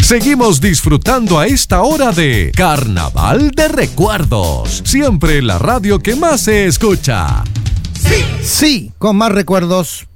Seguimos disfrutando a esta hora de Carnaval de Recuerdos. Siempre la radio que más se escucha. Sí, con más recuerdos.